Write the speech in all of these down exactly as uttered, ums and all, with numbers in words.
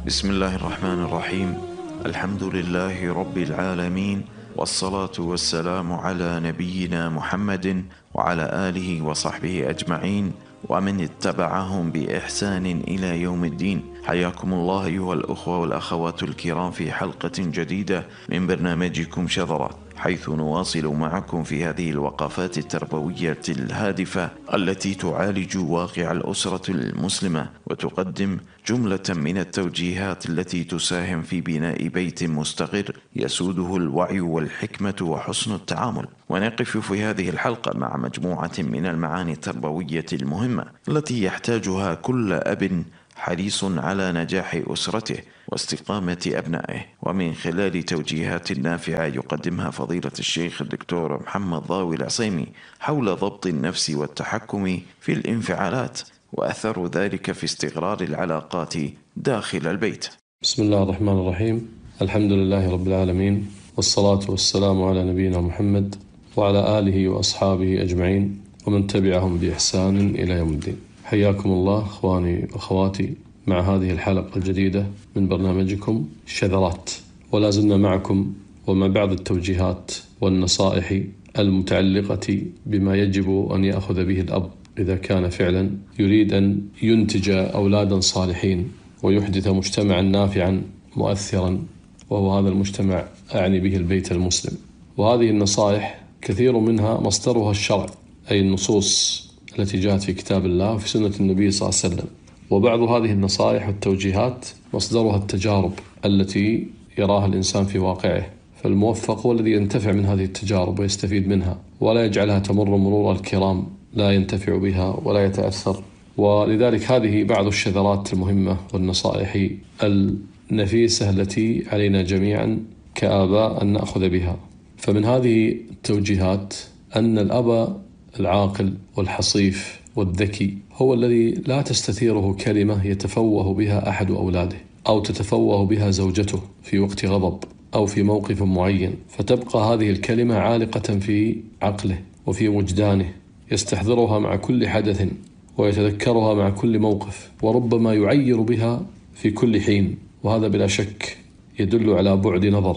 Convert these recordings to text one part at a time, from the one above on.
بسم الله الرحمن الرحيم. الحمد لله رب العالمين، والصلاة والسلام على نبينا محمد وعلى آله وصحبه أجمعين ومن اتبعهم بإحسان إلى يوم الدين. حياكم الله أيها الأخوة والأخوات الكرام في حلقة جديدة من برنامجكم شذرات، حيث نواصل معكم في هذه الوقفات التربوية الهادفة التي تعالج واقع الأسرة المسلمة وتقدم جملة من التوجيهات التي تساهم في بناء بيت مستقر يسوده الوعي والحكمة وحسن التعامل. ونقف في هذه الحلقة مع مجموعة من المعاني التربوية المهمة التي يحتاجها كل أب حريص على نجاح أسرته واستقامة أبنائه، ومن خلال توجيهات نافعة يقدمها فضيلة الشيخ الدكتور محمد ضاوي العصيمي حول ضبط النفس والتحكم في الانفعالات وأثر ذلك في استقرار العلاقات داخل البيت. بسم الله الرحمن الرحيم. الحمد لله رب العالمين، والصلاة والسلام على نبينا محمد وعلى آله وأصحابه أجمعين ومن تبعهم بإحسان إلى يوم الدين. حياكم الله أخواني وأخواتي مع هذه الحلقة الجديدة من برنامجكم شذرات، ولا زلنا معكم ومع بعض التوجيهات والنصائح المتعلقة بما يجب أن يأخذ به الأب إذا كان فعلا يريد أن ينتج أولادا صالحين ويحدث مجتمعا نافعا مؤثرا، وهو هذا المجتمع أعني به البيت المسلم. وهذه النصائح كثير منها مصدرها الشرع، أي النصوص التي جاءت في كتاب الله وفي سنة النبي صلى الله عليه وسلم، وبعض هذه النصائح والتوجيهات مصدرها التجارب التي يراها الإنسان في واقعه، فالموفق هو الذي ينتفع من هذه التجارب ويستفيد منها ولا يجعلها تمر مرور الكرام لا ينتفع بها ولا يتأثر. ولذلك هذه بعض الشذرات المهمة والنصائح النفيسة التي علينا جميعا كآباء أن نأخذ بها. فمن هذه التوجيهات أن الأب العاقل والحصيف والذكي هو الذي لا تستثيره كلمة يتفوه بها أحد أولاده أو تتفوه بها زوجته في وقت غضب أو في موقف معين، فتبقى هذه الكلمة عالقة في عقله وفي وجدانه، يستحضرها مع كل حدث ويتذكرها مع كل موقف، وربما يعير بها في كل حين. وهذا بلا شك يدل على بعد نظر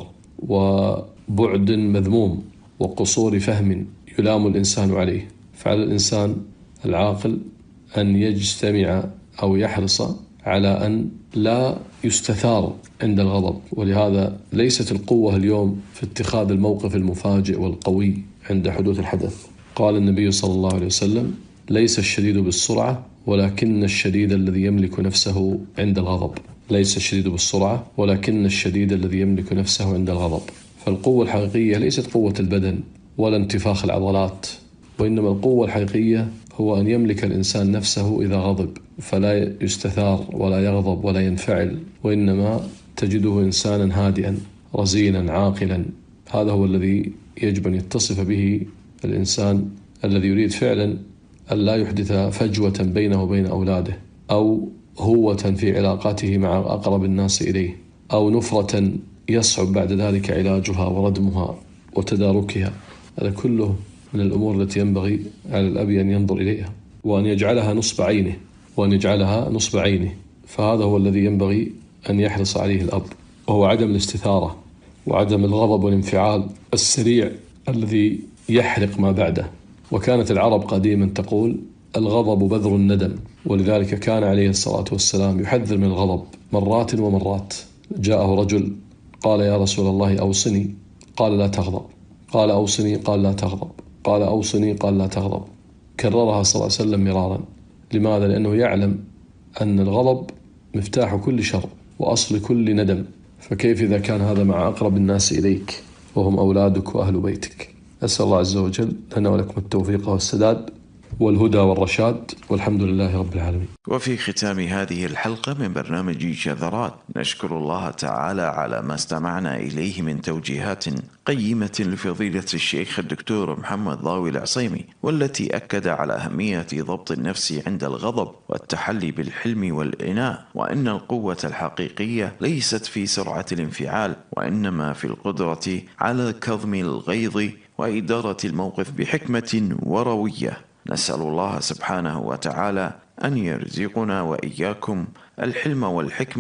وبعد مذموم وقصور فهم يلام الإنسان عليه. فعلى الإنسان العاقل أن يجتمع أو يحرص على أن لا يستثار عند الغضب، ولهذا ليست القوة اليوم في اتخاذ الموقف المفاجئ والقوي عند حدوث الحدث. قال النبي صلى الله عليه وسلم: ليس الشديد بالسرعة ولكن الشديد الذي يملك نفسه عند الغضب. ليس الشديد بالسرعة ولكن الشديد الذي يملك نفسه عند الغضب. فالقوة الحقيقية ليست قوة البدن ولا انتفاخ العضلات، وإنما القوة الحقيقية هو أن يملك الإنسان نفسه إذا غضب، فلا يستثار ولا يغضب ولا ينفعل، وإنما تجده إنسانا هادئا رزينا عاقلا. هذا هو الذي يجب أن يتصف به الإنسان الذي يريد فعلا أن لا يحدث فجوة بينه وبين أولاده، أو هوة في علاقاته مع أقرب الناس إليه، أو نفرة يصعب بعد ذلك علاجها وردمها وتداركها. هذا كله من الأمور التي ينبغي على الأب أن ينظر إليها وأن يجعلها نصب عينه وأن يجعلها نصب عينه فهذا هو الذي ينبغي أن يحرص عليه الأب، وهو عدم الاستثارة وعدم الغضب والانفعال السريع الذي يحرق ما بعده. وكانت العرب قديما تقول: الغضب بذر الندم، ولذلك كان عليه الصلاة والسلام يحذر من الغضب مرات ومرات. جاءه رجل قال: يا رسول الله أوصني، قال: لا تغضب. قال: أوصني، قال: لا تغضب. قال: أوصني، قال: لا تغضب. كررها صلى الله عليه وسلم مرارا. لماذا؟ لأنه يعلم أن الغضب مفتاح كل شر وأصل كل ندم، فكيف إذا كان هذا مع أقرب الناس إليك وهم أولادك وأهل بيتك؟ أسأل الله عز وجل لنا ولكم التوفيق والسداد والهدى والرشاد، والحمد لله رب العالمين. وفي ختام هذه الحلقة من برنامج شذرات نشكر الله تعالى على ما استمعنا إليه من توجيهات قيمة لفضيلة الشيخ الدكتور محمد ضاوي العصيمي، والتي أكد على أهمية ضبط النفس عند الغضب والتحلي بالحلم والإناء، وأن القوة الحقيقية ليست في سرعة الانفعال، وإنما في القدرة على كظم الغيظ وإدارة الموقف بحكمة وروية. نسأل الله سبحانه وتعالى أن يرزقنا وإياكم الحلم والحكمة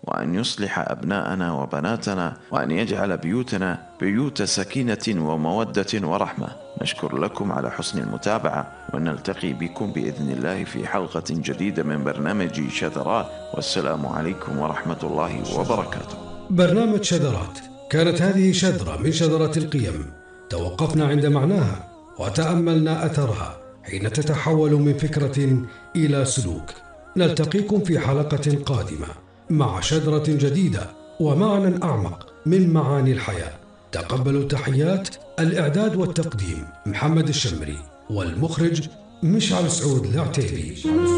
وأن يصلح أبناءنا وبناتنا، وأن يجعل بيوتنا بيوت سكينة ومودة ورحمة. نشكر لكم على حسن المتابعة، ونلتقي بكم بإذن الله في حلقة جديدة من برنامج شذرات، والسلام عليكم ورحمة الله وبركاته. برنامج شذرات، كانت هذه شذرة من شذرات القيم، توقفنا عند معناها وتأملنا أثرها حين تتحول من فكرة إلى سلوك. نلتقيكم في حلقة قادمة مع شذرة جديدة ومعنى أعمق من معاني الحياة. تقبلوا تحيات الإعداد والتقديم محمد الشمري، والمخرج مشعل سعود العتيبي.